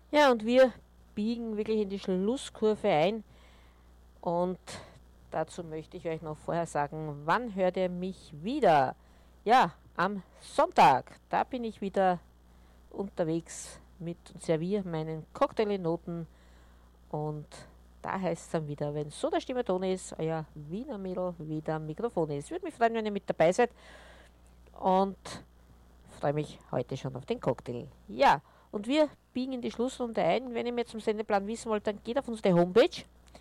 Ja, und wir biegen wirklich in die Schlusskurve ein und dazu möchte ich euch noch vorher sagen, wann hört ihr mich wieder? Ja, am Sonntag, da bin ich wieder unterwegs mit und serviere meinen Cocktail in Noten und da heißt es dann wieder, wenn so der Stimme Ton ist, euer Wiener Mädel wieder am Mikrofon ist. Würde mich freuen, wenn ihr mit dabei seid und freue mich heute schon auf den Cocktail. Ja, und wir biegen in die Schlussrunde ein. Wenn ihr mehr zum Sendeplan wissen wollt, dann geht auf unsere Homepage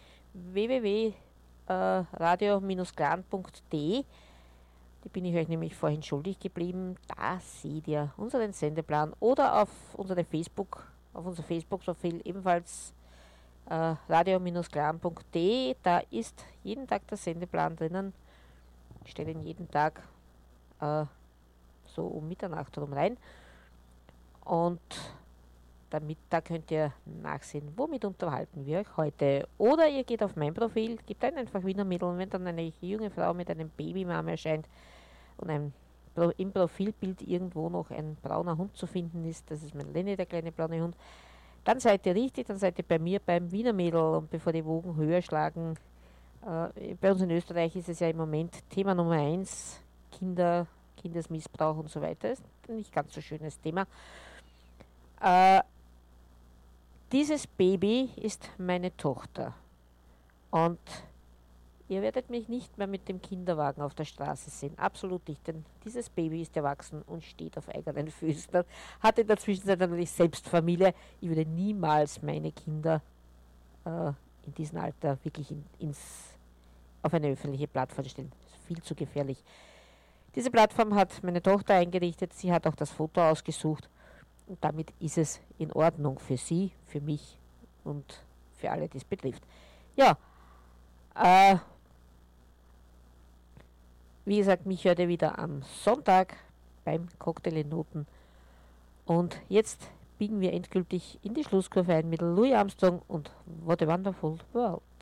www.radio-clan.de. Die bin ich euch nämlich vorhin schuldig geblieben. Da seht ihr unseren Sendeplan oder auf unser Facebook-Profil ebenfalls radio-clan.de. Da ist jeden Tag der Sendeplan drinnen. Ich stelle ihn jeden Tag äh, so um Mitternacht rum rein. Und da könnt ihr nachsehen, womit unterhalten wir euch heute. Oder ihr geht auf mein Profil, gebt ein einfach Wiener Mädel und wenn dann eine junge Frau mit einem Babymam erscheint und im Profilbild irgendwo noch ein brauner Hund zu finden ist, das ist mein Lenny, der kleine braune Hund, dann seid ihr richtig, dann seid ihr bei mir beim Wiener Mädel. Und bevor die Wogen höher schlagen, bei uns in Österreich ist es ja im Moment Thema Nummer eins, Kindesmissbrauch und so weiter. Ist ein nicht ganz so schönes Thema. Äh, Dieses Baby ist meine Tochter und ihr werdet mich nicht mehr mit dem Kinderwagen auf der Straße sehen. Absolut nicht, denn dieses Baby ist erwachsen und steht auf eigenen Füßen. Hat in der Zwischenzeit natürlich selbst Familie. Ich würde niemals meine Kinder äh, in diesem Alter wirklich auf eine öffentliche Plattform stellen. Das ist viel zu gefährlich. Diese Plattform hat meine Tochter eingerichtet. Sie hat auch das Foto ausgesucht. Und damit ist es in Ordnung für sie, für mich und für alle, die es betrifft. Ja, äh, wie gesagt, mich hört ihr wieder am Sonntag beim Cocktail in Noten. Und jetzt biegen wir endgültig in die Schlusskurve ein mit Louis Armstrong und What a Wonderful World.